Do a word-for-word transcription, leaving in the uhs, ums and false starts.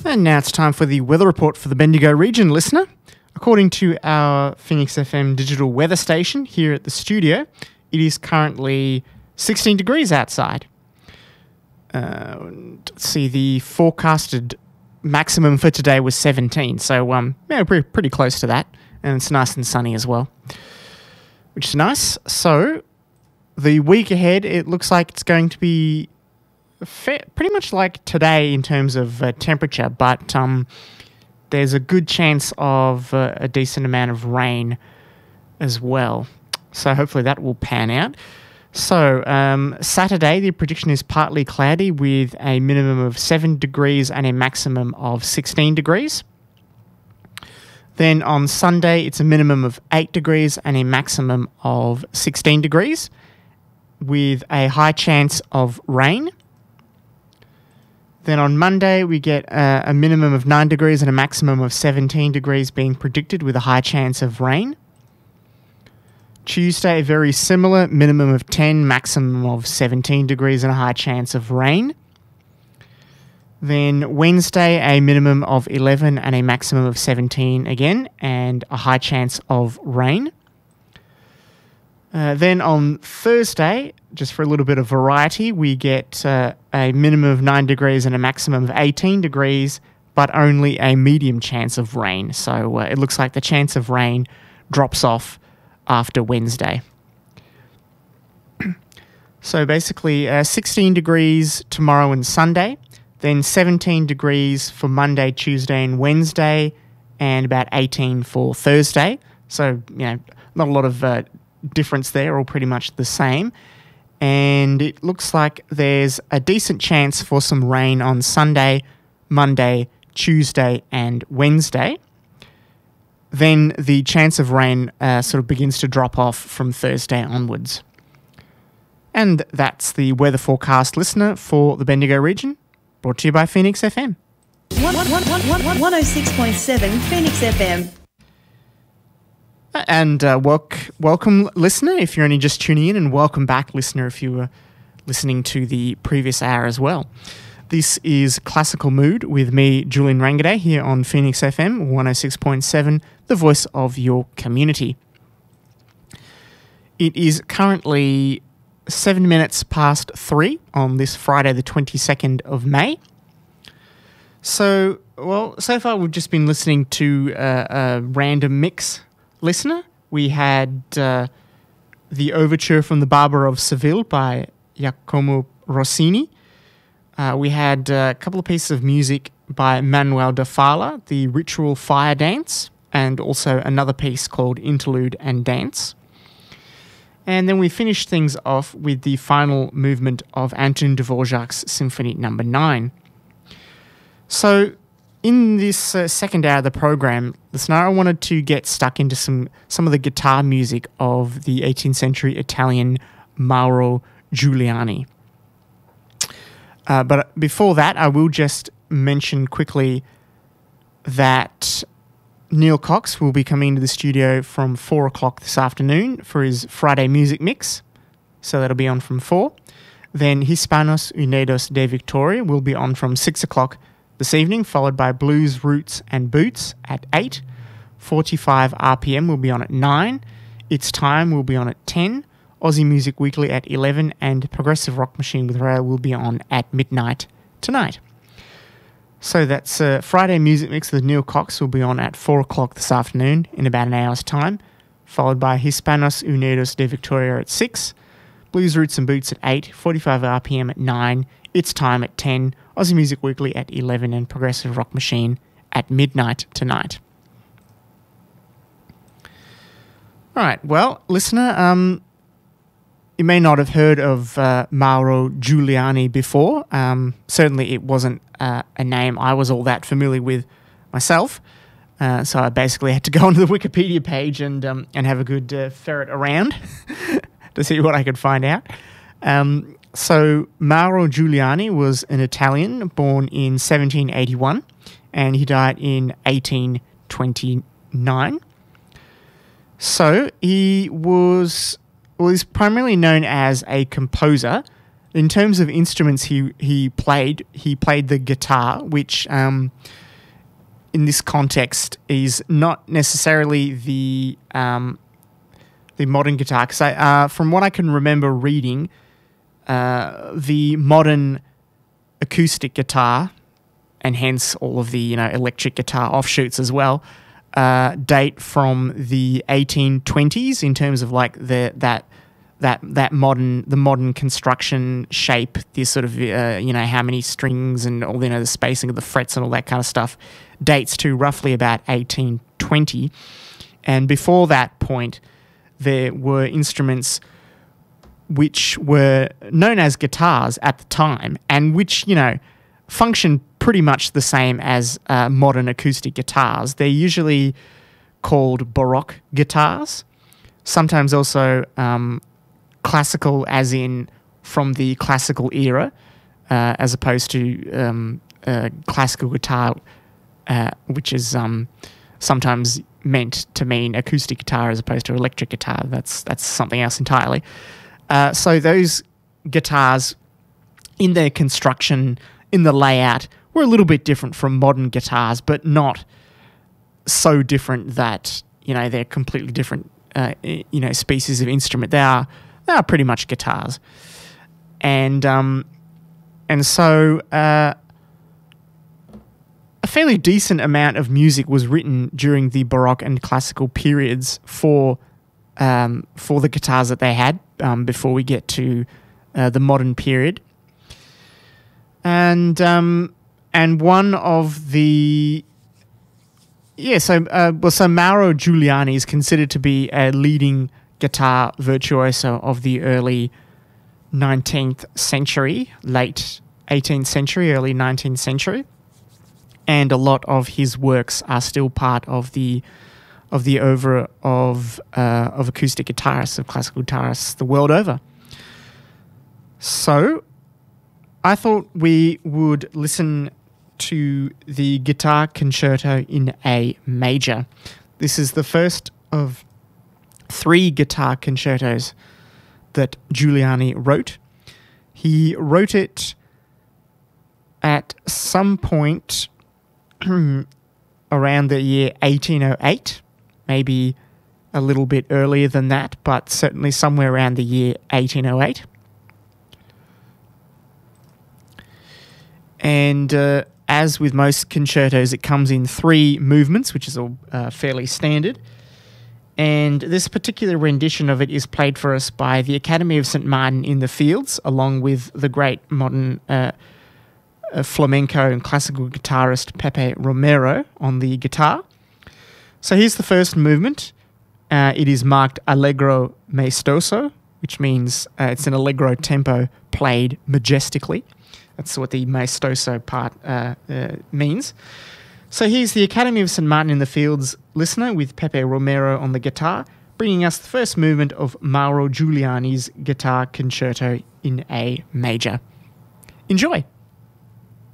And now it's time for the weather report for the Bendigo region, listener. According to our Phoenix F M digital weather station here at the studio, it is currently sixteen degrees outside. Uh, let's see, the forecasted maximum for today was seventeen, so um, yeah, pretty, pretty close to that. And it's nice and sunny as well, which is nice. So the week ahead, it looks like it's going to be fair, pretty much like today in terms of uh, temperature, but um, there's a good chance of uh, a decent amount of rain as well. So hopefully that will pan out. So um, Saturday, the prediction is partly cloudy with a minimum of seven degrees and a maximum of sixteen degrees. Then on Sunday, it's a minimum of eight degrees and a maximum of sixteen degrees with a high chance of rain. Then on Monday, we get uh, a minimum of nine degrees and a maximum of seventeen degrees being predicted with a high chance of rain. Tuesday, very similar, minimum of ten, maximum of seventeen degrees and a high chance of rain. Then Wednesday, a minimum of eleven and a maximum of seventeen again, and a high chance of rain. Uh, then on Thursday, just for a little bit of variety, we get uh, a minimum of nine degrees and a maximum of eighteen degrees, but only a medium chance of rain. So uh, it looks like the chance of rain drops off after Wednesday. So basically uh, sixteen degrees tomorrow and Sunday, then seventeen degrees for Monday, Tuesday and Wednesday, and about eighteen for Thursday. So, you know, not a lot of uh, difference there, all pretty much the same. And it looks like there's a decent chance for some rain on Sunday, Monday, Tuesday and Wednesday. Then the chance of rain uh, sort of begins to drop off from Thursday onwards. And that's the weather forecast, listener, for the Bendigo region, brought to you by Phoenix F M. one oh six point seven Phoenix F M. And uh, welc- welcome, listener, if you're only just tuning in, and welcome back, listener, if you were listening to the previous hour as well. This is Classical Mood with me, Julian Rangaday, here on Phoenix F M one oh six point seven, the voice of your community. It is currently seven minutes past three on this Friday, the twenty-second of May. So, well, so far we've just been listening to uh, a random mix, listener. We had uh, the overture from the Barber of Seville by Giacomo Rossini. Uh, we had uh, a couple of pieces of music by Manuel de Falla, the Ritual Fire Dance, and also another piece called Interlude and Dance. And then we finished things off with the final movement of Anton Dvorak's Symphony Number nine. So, in this uh, second hour of the program, listener, I wanted to get stuck into some, some of the guitar music of the eighteenth century Italian Mauro Giuliani. Uh, but before that, I will just mention quickly that Neil Cox will be coming to the studio from four o'clock this afternoon for his Friday music mix. So that'll be on from four. Then Hispanos Unidos de Victoria will be on from six o'clock this evening, followed by Blues, Roots and Boots at eight. forty-five R P M will be on at nine. It's Time will be on at ten. Aussie Music Weekly at eleven, and Progressive Rock Machine with Rail will be on at midnight tonight. So that's uh, Friday Music Mix with Neil Cox will be on at four o'clock this afternoon in about an hour's time, followed by Hispanos Unidos de Victoria at six, Blues, Roots and Boots at eight, forty-five R P M at nine, It's Time at ten, Aussie Music Weekly at eleven, and Progressive Rock Machine at midnight tonight. All right, well, listener, um... you may not have heard of uh, Mauro Giuliani before. Um, certainly it wasn't uh, a name I was all that familiar with myself. Uh, so I basically had to go onto the Wikipedia page and um, and have a good uh, ferret around to see what I could find out. Um, so Mauro Giuliani was an Italian born in seventeen eighty-one and he died in eighteen twenty-nine. So he was... well, he's primarily known as a composer, in terms of instruments he he played, he played the guitar, which um, in this context is not necessarily the um, the modern guitar. Because uh, from what I can remember reading, uh, the modern acoustic guitar, and hence all of the you know electric guitar offshoots as well, uh, date from the eighteen twenties in terms of like the that. that that modern the modern construction shape, this sort of uh, you know how many strings and all you know the spacing of the frets and all that kind of stuff dates to roughly about eighteen twenty. And before that point, there were instruments which were known as guitars at the time, and which you know function pretty much the same as uh, modern acoustic guitars. They're usually called Baroque guitars, sometimes also um, classical, as in from the classical era, uh, as opposed to um, uh, classical guitar, uh, which is um, sometimes meant to mean acoustic guitar as opposed to electric guitar. That's that's something else entirely. Uh, so those guitars, in their construction, in the layout, were a little bit different from modern guitars, but not so different that you know they're completely different. Uh, you know, species of instrument. They are. They are pretty much guitars, and um, and so uh, a fairly decent amount of music was written during the Baroque and classical periods for um, for the guitars that they had um, before we get to uh, the modern period, and um, and one of the yeah so uh, well so Mauro Giuliani is considered to be a leading guitar virtuoso of the early nineteenth century, late eighteenth century, early nineteenth century, and a lot of his works are still part of the of the oeuvre of uh, of acoustic guitarists, of classical guitarists the world over. So, I thought we would listen to the Guitar Concerto in A major. This is the first of three guitar concertos that Giuliani wrote. He wrote it at some point around the year eighteen oh eight, maybe a little bit earlier than that, but certainly somewhere around the year eighteen oh eight. And uh, as with most concertos, it comes in three movements, which is all uh, fairly standard. And this particular rendition of it is played for us by the Academy of Saint Martin in the Fields, along with the great modern uh, uh, flamenco and classical guitarist Pepe Romero on the guitar. So here's the first movement. Uh, it is marked Allegro maestoso, which means uh, it's an allegro tempo played majestically. That's what the maestoso part uh, uh, means. So here's the Academy of Saint Martin in the Fields listener with Pepe Romero on the guitar, bringing us the first movement of Mauro Giuliani's Guitar Concerto in A major. Enjoy!